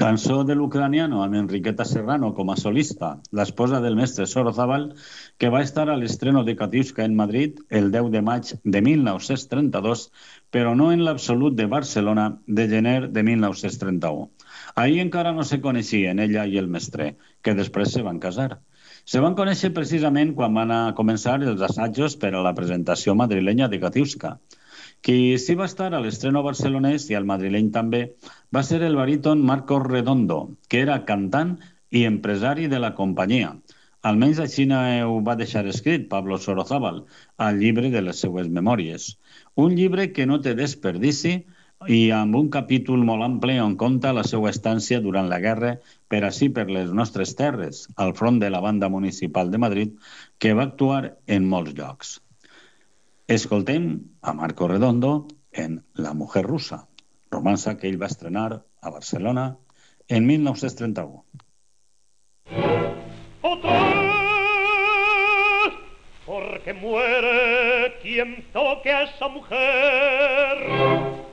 Cançó de l'ucraniano amb Enriqueta Serrano com a solista, l'esposa del mestre Sorozábal, que va estar a l'estreno de Katiuska en Madrid el 10 de maig de 1932, però no en l'Absolut de Barcelona de gener de 1931. Ahir encara no se coneixien ella i el mestre, que després se van casar. Se van conèixer precisament quan van a començar els assajos per a la presentació madrilenya de Katiuska. Qui sí va estar a l'estreno barcelonès i al madrileny també va ser el baríton Marcos Redondo, que era cantant i empresari de la companyia. Almenys així ho va deixar escrit Pablo Sorozábal al llibre de les seues memòries. Un llibre que no té desperdici i amb un capítol molt ample on conta la seva estància durant la guerra per ací per les nostres terres, al front de la banda municipal de Madrid, que va actuar en molts llocs. Escoltem a Marco Redondo en La mujer rusa, romança que ell va estrenar a Barcelona en 1931. Porque muere quien toque a esa mujer.